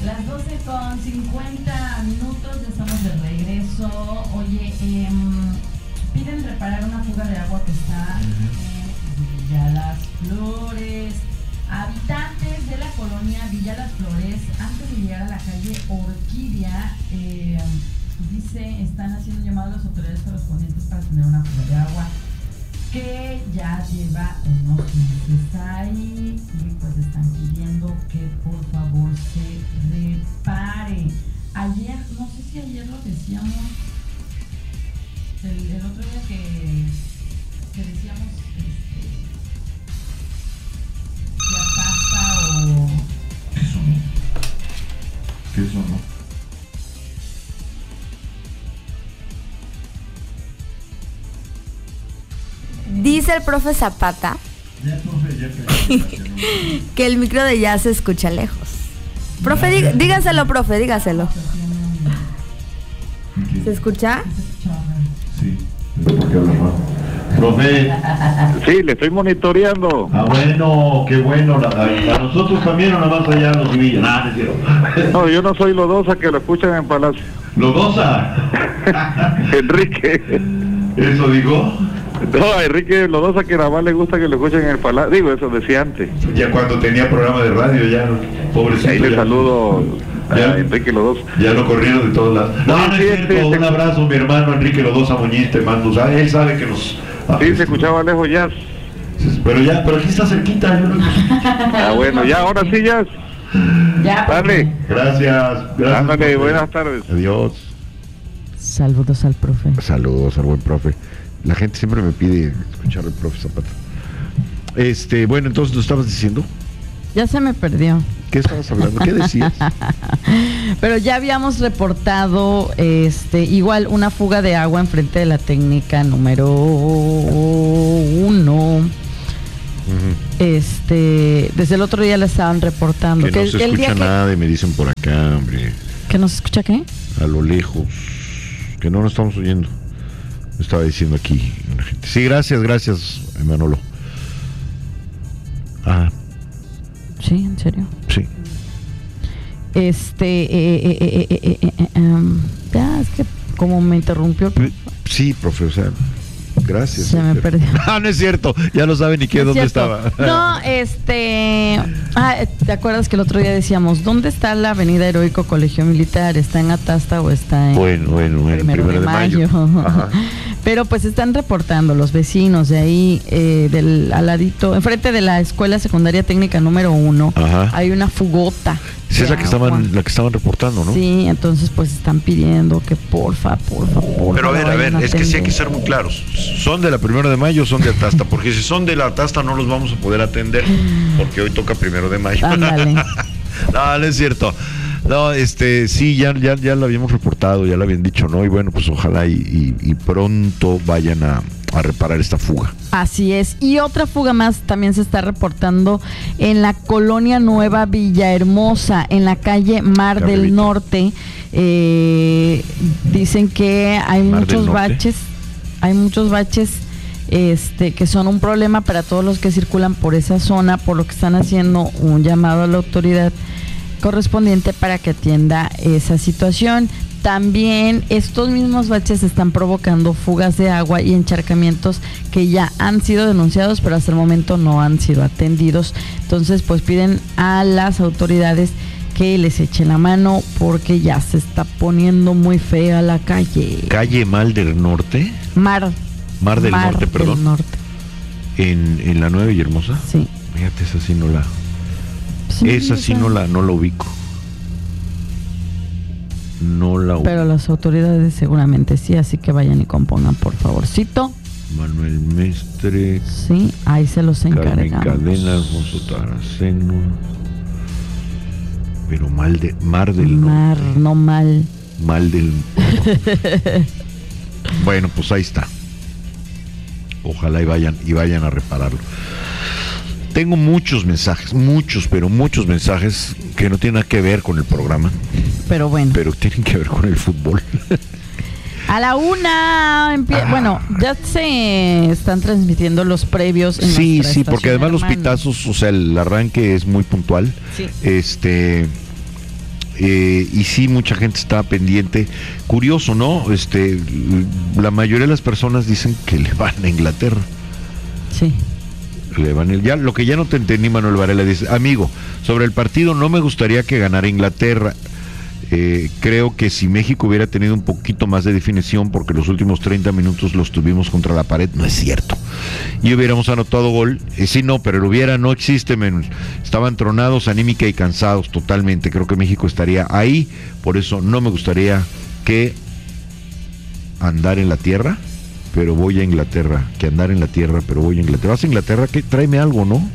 Las 12:50, ya estamos de regreso. Oye, piden reparar una fuga de agua que está en Villa Las Flores. Habitantes de la colonia Villa Las Flores, antes de llegar a la calle Orquídea, dice, están haciendo un llamado a las autoridades correspondientes para tener una fuga de agua que ya lleva unos meses ahí y pues están pidiendo que por favor se repare. Ayer, no sé si ayer lo decíamos, el otro día que decíamos si atasta o... Eso no. ¿Qué eso no? Dice el profe Zapata que el micro de ya se escucha lejos. Profe, dígaselo, profe, dígaselo. ¿Se escucha? Sí, pero ¿por qué hablas mal? Profe. Sí, le estoy monitoreando. Ah, bueno, qué bueno. ¿A nosotros también o nada más allá los civiles? Nada, es cierto. No, yo no soy Lodosa, que lo escuchan en Palacio. ¿Lodosa? Enrique. ¿Eso digo? No, Enrique Lodosa, que nada más le gusta que lo escuchen en el Palacio. Digo, eso decía antes. Ya cuando tenía programa de radio, ya, pobrecito. Ahí le ya, saludo a ya, Enrique Lodosa. Ya lo corrieron de todos lados. No, no es cierto. Un abrazo, mi hermano Enrique Lodosa Muñiz, te mando. Él sabe que nos... Sí, se escuchaba lejos ya. Pero aquí está cerquita. Yo no... Ah, bueno, ya, ahora sí ya. Ya. Dale. Gracias. Ándale, buenas tardes. Adiós. Saludos al profe. Saludos al buen profe. La gente siempre me pide escuchar al profe Zapata. Bueno, entonces, ¿lo estabas diciendo? Ya se me perdió. ¿Qué estabas hablando? ¿Qué decías? Pero ya habíamos reportado igual una fuga de agua enfrente de la técnica número 1. Uh-huh. Desde el otro día la estaban reportando. Que no se escucha nada y me dicen por acá, hombre. ¿Que no se escucha qué? A lo lejos. Que no nos estamos oyendo. Me estaba diciendo aquí una gente. Sí, gracias, Manolo. Ah. Sí, ¿en serio? Sí. Ya, es que como me interrumpió. Sí, profe, o sea, gracias. Se me perdió. No es cierto, ya no sabe ni qué, dónde estaba. No, ¿te acuerdas que el otro día decíamos, ¿dónde está la avenida Heroico Colegio Militar? ¿Está en Atasta o está en Bueno, en Primero de Mayo? Ajá. Pero pues están reportando los vecinos de ahí, al ladito, enfrente de la Escuela Secundaria Técnica número 1, hay una fugota. Sí, es la que estaban reportando, ¿no? Sí, entonces pues están pidiendo que porfa. Pero a ver, es que sí hay que ser muy claros. ¿Son de la Primero de Mayo o son de Atasta? Porque si son de la Atasta no los vamos a poder atender, porque hoy toca Primero de Mayo. Ándale. No es cierto. No, sí, ya lo habíamos reportado, ya lo habían dicho, ¿no? Y bueno, pues ojalá y pronto vayan a reparar esta fuga. Así es. Y otra fuga más también se está reportando en la colonia Nueva Villahermosa, en la calle Mar del Norte. Dicen que hay muchos baches. Hay muchos baches que son un problema para todos los que circulan por esa zona, por lo que están haciendo un llamado a la autoridad correspondiente para que atienda esa situación. También estos mismos baches están provocando fugas de agua y encharcamientos que ya han sido denunciados, pero hasta el momento no han sido atendidos. Entonces, pues piden a las autoridades que les echen la mano porque ya se está poniendo muy fea la calle. ¿Calle Mar del Norte? Mar del Norte, perdón. Norte. ¿En la Nueva Villahermosa? Sí. Fíjate, esa sí no la... Sí, esa sí no la ubico. No la ubico. Pero las autoridades seguramente sí, así que vayan y compongan, por favorcito. Manuel Mestre. Sí, ahí se los encargamos. Carmen Cadena, Alfonso Taraceno. Pero Mar del Mar, no mal. Mal del... Bueno, pues ahí está. Ojalá y vayan a repararlo. Tengo muchos mensajes que no tienen nada que ver con el programa. Pero bueno. Pero tienen que ver con el fútbol. A la 1 bueno, ya se están transmitiendo los previos en sí, nuestra porque además hermana. Los pitazos, o sea, el arranque es muy puntual. Sí. y sí, mucha gente está pendiente. Curioso, ¿no? La mayoría de las personas dicen que le van a Inglaterra. Sí. Ya, lo que ya no te entendí, Manuel Varela, dice: amigo, sobre el partido, no me gustaría que ganara Inglaterra. Creo que si México hubiera tenido un poquito más de definición, porque los últimos 30 minutos los tuvimos contra la pared, no es cierto, y hubiéramos anotado gol, sí, no, pero el hubiera no existe, estaban tronados anímica y cansados totalmente. Creo que México estaría ahí, por eso no me gustaría que andar en la tierra, pero voy a Inglaterra, que andar en la tierra, pero voy a Inglaterra. ¿Vas a Inglaterra? ¿Qué? Tráeme algo, ¿no?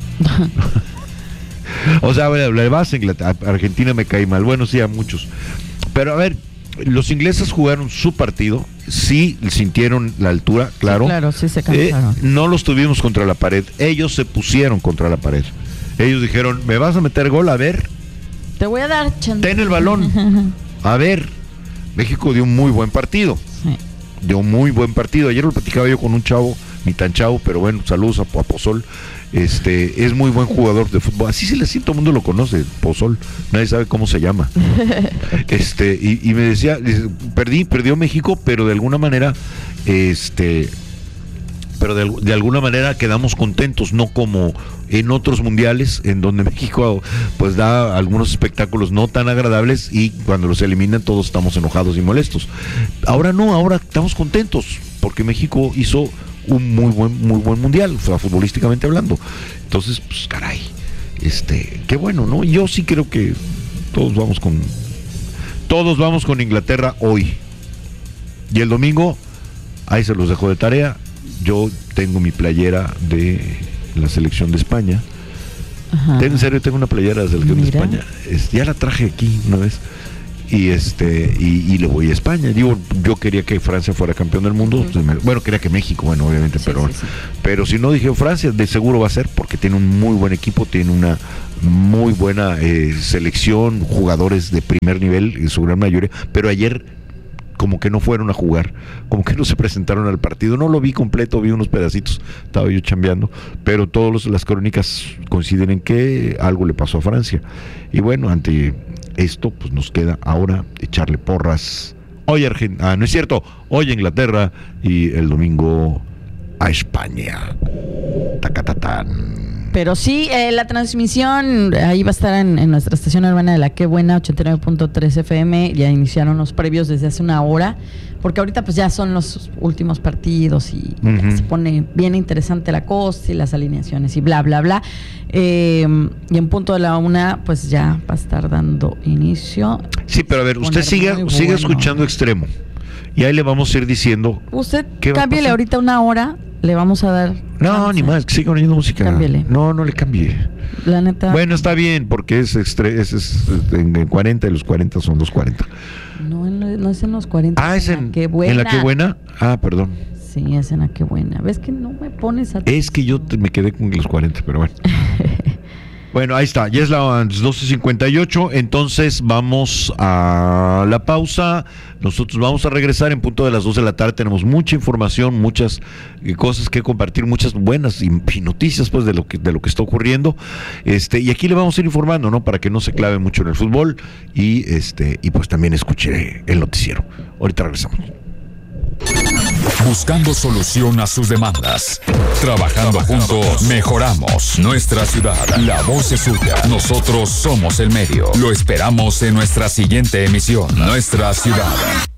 O sea, le vas a Inglaterra. Argentina me cae mal. Bueno, sí, a muchos. Pero a ver, los ingleses jugaron su partido, sí sintieron la altura, claro. Sí, claro, sí se cansaron. No los tuvimos contra la pared, ellos se pusieron contra la pared. Ellos dijeron: ¿me vas a meter gol? A ver. Te voy a dar chance. Ten el balón. A ver. México dio un muy buen partido. Sí. Dio un muy buen partido. Ayer lo platicaba yo con un chavo, ni tan chavo, pero bueno, saludos a Pozol. Es muy buen jugador de fútbol. Así se le siente, todo el mundo lo conoce, Pozol. Nadie sabe cómo se llama. Y me decía, perdió México, pero de alguna manera, pero de alguna manera quedamos contentos, no como en otros mundiales en donde México pues da algunos espectáculos no tan agradables y cuando los eliminan todos estamos enojados y molestos. Ahora no, ahora estamos contentos porque México hizo un muy buen mundial, o sea, futbolísticamente hablando. Entonces, pues caray, qué bueno, ¿no? Yo sí creo que todos vamos con Inglaterra hoy. Y el domingo, ahí se los dejo de tarea. Yo tengo mi playera de la selección de España. Ajá. En serio, tengo una playera de la selección de España. Ya la traje aquí una vez. Y le voy a España. Digo, yo quería que Francia fuera campeón del mundo. Bueno, quería que México, bueno, obviamente, sí, pero si no, dije Francia, de seguro va a ser, porque tiene un muy buen equipo, tiene una muy buena selección, jugadores de primer nivel, en su gran mayoría. Pero ayer como que no fueron a jugar, como que no se presentaron al partido. No lo vi completo, vi unos pedacitos, estaba yo chambeando, pero todas las crónicas coinciden en que algo le pasó a Francia. Y bueno, ante esto, pues nos queda ahora echarle porras. Hoy no es cierto, hoy a Inglaterra y el domingo a España. Tacatatán. Pero sí, la transmisión ahí va a estar en nuestra estación urbana de La Qué Buena, 89.3 FM. Ya iniciaron los previos desde hace una hora, porque ahorita pues ya son los últimos partidos y ya se pone bien interesante la cosa y las alineaciones y bla, bla, bla. Y en punto de la 1, pues ya va a estar dando inicio. Sí, pero a ver, usted sigue escuchando Extremo. Y ahí le vamos a ir diciendo. Usted cámbiale ahorita una hora. Le vamos a dar. No, chance. Ni más, que siga oyendo música. Cámbiale. No le cambie. La neta. Bueno, está bien, porque es en 40 y los 40 son los 40. No es en los 40. Ah, es en Qué Buena. ¿En La Qué Buena? Ah, perdón. Sí, es en La Qué Buena. ¿Ves que no me pones a... Es que yo me quedé con los 40, pero bueno. Bueno, ahí está, ya es las 12:58, entonces vamos a la pausa. Nosotros vamos a regresar en punto de las 2 de la tarde. Tenemos mucha información, muchas cosas que compartir, muchas buenas y noticias pues de lo que está ocurriendo. Y aquí le vamos a ir informando, ¿no? Para que no se clave mucho en el fútbol y pues también escuche el noticiero. Ahorita regresamos. Buscando solución a sus demandas. Trabajando juntos, mejoramos nuestra ciudad. La voz es suya. Nosotros somos el medio. Lo esperamos en nuestra siguiente emisión. Nuestra ciudad.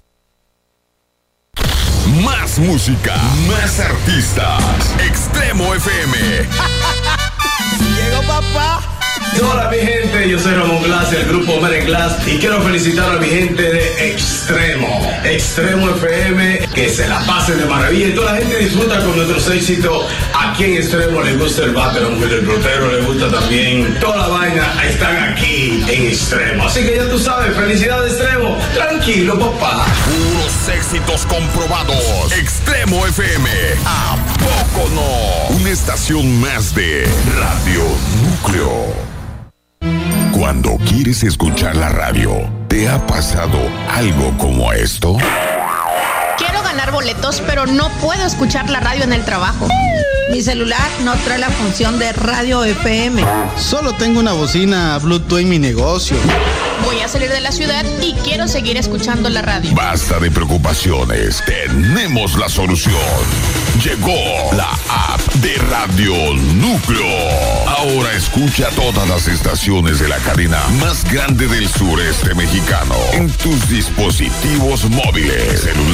Más música, más artistas. Extremo FM. Llegó papá. Hola mi gente, yo soy Ramón Glass del grupo Mere Glass y quiero felicitar a mi gente de Extremo FM, que se la pasen de maravilla y toda la gente disfruta con nuestros éxitos. Aquí en Extremo les gusta el background, el pelotero le gusta también toda la vaina, están aquí en Extremo, así que ya tú sabes, felicidades Extremo, tranquilo papá. Puros éxitos comprobados. Extremo FM, ¿a poco no? Una estación más de Radio Núcleo. Cuando quieres escuchar la radio, ¿te ha pasado algo como esto? Quiero ganar boletos, pero no puedo escuchar la radio en el trabajo. Mi celular no trae la función de radio FM. Solo tengo una bocina Bluetooth en mi negocio. voy a salir de la ciudad y quiero seguir escuchando la radio. Basta de preocupaciones, tenemos la solución. Llegó la app de Radio Núcleo. Ahora escucha todas las estaciones de la cadena más grande del sureste mexicano en tus dispositivos móviles, celular